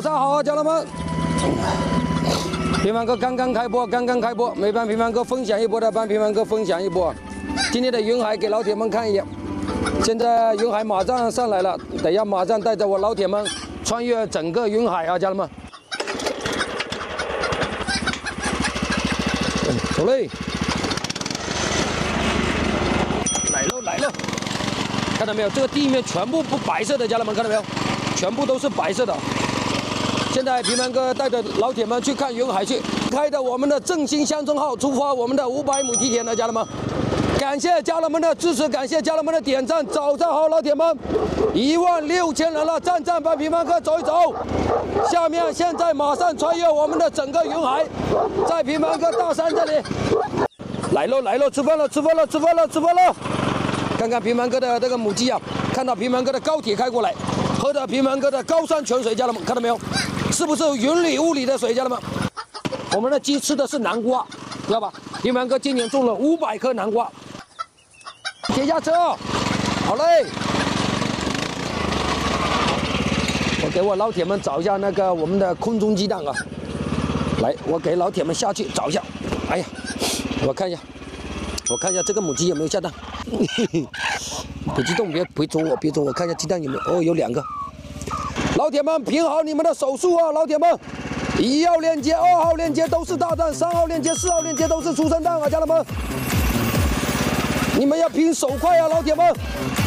上好啊，家人们！平凡哥刚刚开播，没帮平凡哥分享一波的，帮平凡哥分享一波。今天的云海给老铁们看一眼，现在云海马上上来了，等一下马上带着我老铁们穿越整个云海啊，家人们！走嘞！来了！看到没有？这个地面全部不白色的，家人们看到没有？全部都是白色的。现在平凡哥带着老铁们去看云海去，开的我们的振兴乡村号出发我们的500亩梯田的家人们，感谢家人们的支持，感谢家人们的点赞。早上好，老铁们，16000人了，站帮平凡哥走一走。下面现在马上穿越我们的整个云海，在平凡哥大山这里。来喽，吃饭了！看看平凡哥的这个母鸡啊，看到平凡哥的高铁开过来，喝着平凡哥的高山泉水，家人们看到没有？是不是云里雾里的水，家人们？我们的鸡吃的是南瓜，知道吧？平凡哥今年种了500颗南瓜。接下车，好嘞！我给我老铁们找一下那个我们的空中鸡蛋啊，来，我给老铁们下去找一下。哎呀，我看一下这个母鸡有没有下蛋。别激动，别啄我，看一下鸡蛋有没有。哦，有2个。老铁们，凭好你们的手速啊！老铁们，1号链接、2号链接都是大蛋，3号链接、4号链接都是出生蛋啊！家人们，你们要拼手快啊！老铁们，